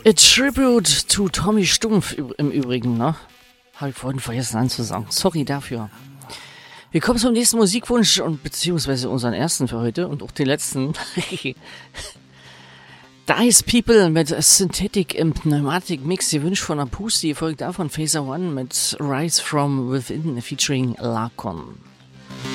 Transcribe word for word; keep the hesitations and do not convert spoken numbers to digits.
A Tribute to Tommy Stumpf im Übrigen, ne? Habe ich vorhin vergessen anzusagen. Sorry dafür. Wir kommen zum nächsten Musikwunsch und beziehungsweise unseren ersten für heute und auch den letzten. Dice People mit Synthetic im Pneumatic Mix, gewünscht von Apusti, folgt davon Phaser One mit Rise from Within featuring Larkon.